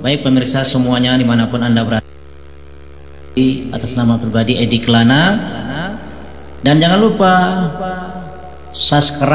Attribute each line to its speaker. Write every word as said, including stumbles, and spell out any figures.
Speaker 1: Baik pemirsa semuanya dimanapun Anda berada, atas nama pribadi Edi Kelana, dan jangan lupa subscribe